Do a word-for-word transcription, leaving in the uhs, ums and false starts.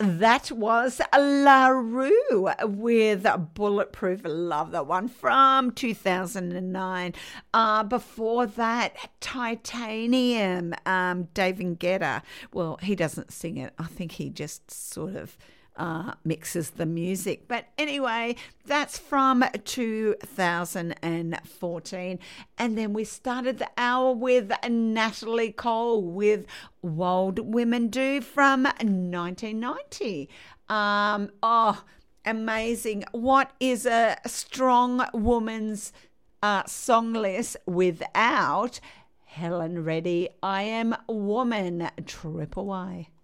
that was La Rue with Bulletproof. Love that one from two thousand nine. Uh, before that, Titanium, um, David Guetta. Well, he doesn't sing it. I think he just sort of uh, mixes the music. But anyway, that's from two thousand fourteen. And then we started the hour with Natalie Cole with Wild Women Do from nineteen ninety. Um, oh, amazing. What is a strong woman's uh, song list without Helen Reddy? I Am Woman, Triple Y.